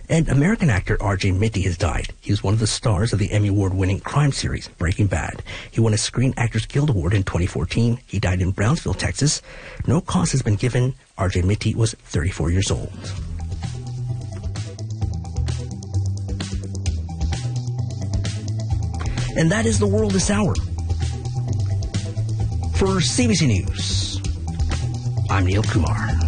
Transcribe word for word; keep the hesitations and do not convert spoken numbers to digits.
And American actor R J Minty has died. He was one of the stars of the Emmy Award-winning crime series, Breaking Bad. He won a Screen Actors Guild Award in twenty fourteen. He died in Brownsville, Texas. No cause has been given. R J Minty was thirty-four years old. And that is the world this hour. For C B C News, I'm Neil Kumar.